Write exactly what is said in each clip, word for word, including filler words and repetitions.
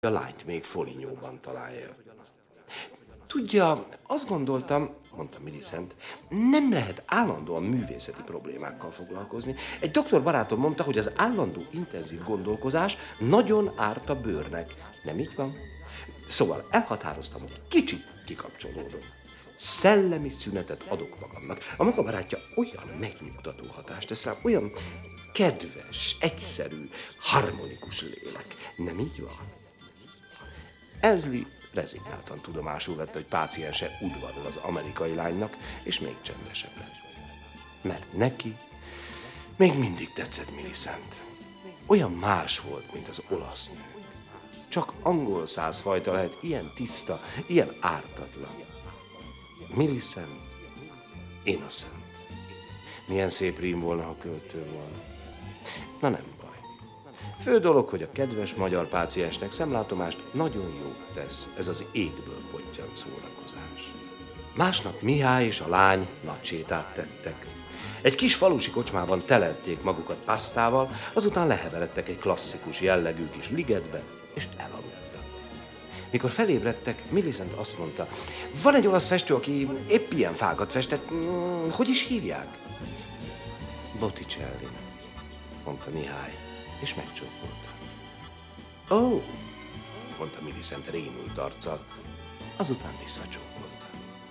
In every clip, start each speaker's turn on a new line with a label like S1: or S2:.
S1: a lányt még Folinyóban találja. Tudja, azt gondoltam, mondta Millicent, nem lehet állandóan művészeti problémákkal foglalkozni. Egy doktor barátom mondta, hogy az állandó intenzív gondolkozás nagyon árt a bőrnek. Nem így van? Szóval elhatároztam, hogy kicsit kikapcsolódom. Szellemi szünetet adok magamnak. A maga barátja olyan megnyugtató hatást tesz rám, olyan kedves, egyszerű, harmonikus lélek. Nem így van? Elzli rezignáltan tudomásul vette, hogy páciense udvarol az amerikai lánynak, és még csendesebb lett. Mert neki még mindig tetszett Millicent. Olyan más volt, mint az olasz nő. Csak angol százfajta lehet ilyen tiszta, ilyen ártatlan. Millicent, innocent. Milyen szép rím volna, ha költő volna. Na nem baj. Fő dolog, hogy a kedves magyar páciensnek szemlátomást nagyon jót tesz ez az égből pottyant szórakozás. Másnap Mihály és a lány nagy sétát tettek. Egy kis falusi kocsmában telelték magukat pasztával, azután leheveredtek egy klasszikus jellegű kis ligetbe, és elaludtak. Mikor felébredtek, Millicent azt mondta, van egy olasz festő, aki épp ilyen fákat festett, hmm, hogy is hívják? Botticelli, mondta Mihály, és megcsókolta. Ó, oh, mondta Millicent rémült arccal, azután visszacsókolta.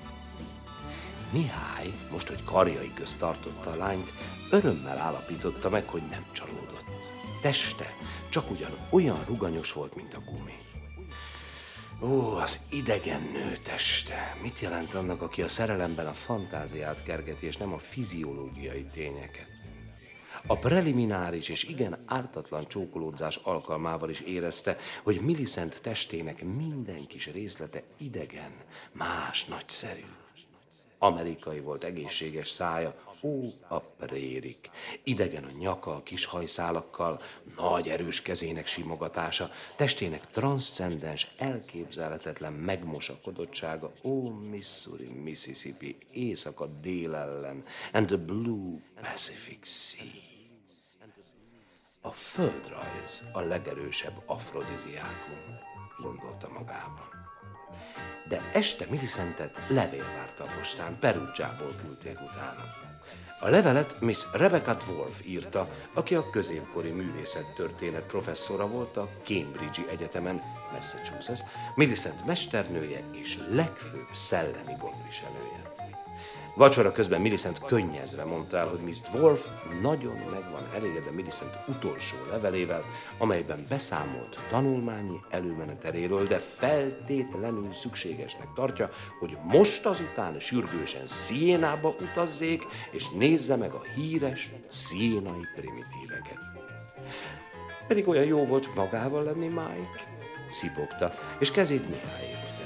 S1: Mihály, most, hogy karjai közt tartotta a lányt, örömmel állapította meg, hogy nem csalódott. Teste csak ugyan olyan ruganyos volt, mint a gumi. Ó, az idegen nő teste. Mit jelent annak, aki a szerelemben a fantáziát kergeti, és nem a fiziológiai tényeket? A prelimináris és igen ártatlan csókolódzás alkalmával is érezte, hogy Millicent testének minden kis részlete idegen, más, nagyszerű. Amerikai volt egészséges szája, ó, a prérik. Idegen a nyaka a kis hajszálakkal, nagy erős kezének simogatása, testének transzcendens, elképzelhetetlen megmosakodottsága, ó, Missouri, Mississippi, éjszaka dél ellen, and the blue Pacific Sea. A földrajz a legerősebb afrodiziákum, gondolta magában. De este Millicentet levél várta a postán, Perugiából küldték utána. A levelet Miss Rebecca Dwarf írta, aki a középkori művészettörténet professzora volt a Cambridge-i egyetemen, Massachusetts, Millicent mesternője és legfőbb szellemi gondviselője. Vacsora közben Millicent könnyezve mondta el, hogy Miss Dwarf nagyon meg van elégedve Millicent utolsó levelével, amelyben beszámolt tanulmányi előmeneteléről, de feltétlenül szükségesnek tartja, hogy most azután sürgősen Siénába utazzék, és nézze meg a híres sziénai primitíveket. Pedig olyan jó volt magával lenni, Mike, szipogta, és kezét Mihályéhoz tette.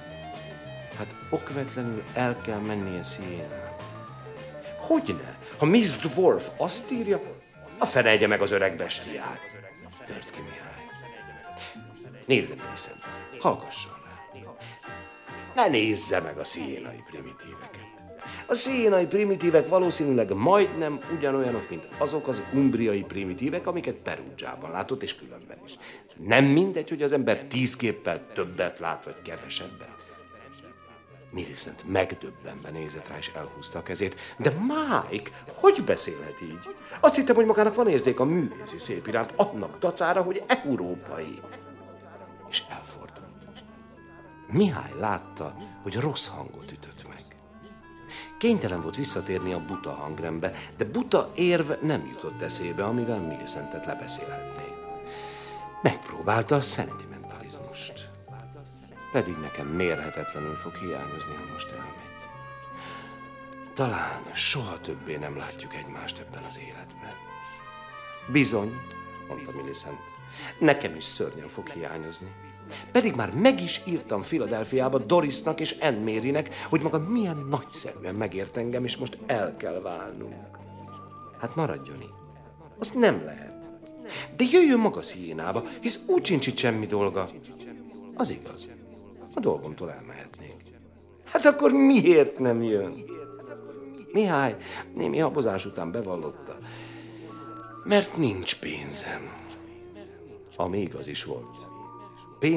S1: Hát okvetlenül el kell mennie Siénába. Hogyne? Ha Miss Dwarf azt írja, a fene egye meg az öreg bestiát. Tört ki Mihály. Nézze, Millicent, hallgasson rá. Ne nézze meg a sziénai primitíveket. A sziénai primitívek valószínűleg majdnem ugyanolyanok, mint azok az umbriai primitívek, amiket Perugiában látott, és különben is. Nem mindegy, hogy az ember tíz képpel többet lát, vagy kevesebbet. Millicent megdöbbenve nézett rá, és elhúzta a kezét. De Mike, hogy beszélhet így? Azt hittem, hogy magának van érzék a művészi szép iránt, annak dacára, hogy európai. És elfordult. Mihály látta, hogy rossz hangot ütött meg. Kénytelen volt visszatérni a buta hangrendbe, de buta érv nem jutott eszébe, amivel Millicentet lebeszélhetné. Megpróbálta a szentimentalizmust. Pedig nekem mérhetetlenül fog hiányozni, ha most elmegy. Talán soha többé nem látjuk egymást ebben az életben. Bizony, mondta Millicent, nekem is szörnyen fog hiányozni. Pedig már meg is írtam Philadelphiába Dorisnak és Anne Marynek, hogy maga milyen nagyszerűen megért engem, és most el kell válnunk. Hát maradjon itt. Azt nem lehet. De jöjjön maga Siénába, hisz úgy sincs itt semmi dolga. Az igaz. A dolgomtól elmehetnék. Hát akkor miért nem jön? Mihály némi habozás után bevallotta. Mert nincs pénzem. Ami igaz is volt.